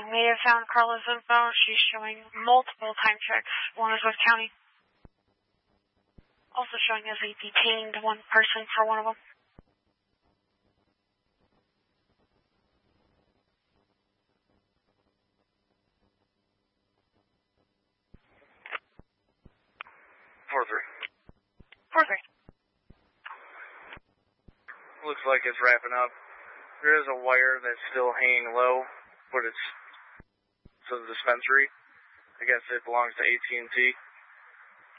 We have found Carla's info. She's showing multiple time checks. One is with county. Also showing as a detained one person for one of them. Four three. Looks like it's wrapping up. There is a wire that's still hanging low, but it's to the dispensary. I guess it belongs to AT&T.